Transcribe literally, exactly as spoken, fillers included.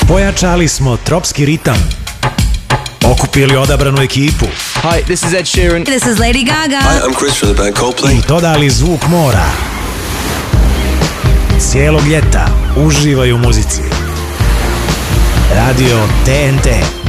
Pojačali smo tropski ritam, okupili odabranu ekipu. Hi, this is Ed Sheeran. This is Lady Gaga. Hi, I'm Chris from the band Coldplay. I dodali zvuk mora. Cijelog ljeta uživaj u muzici. Radio T N T.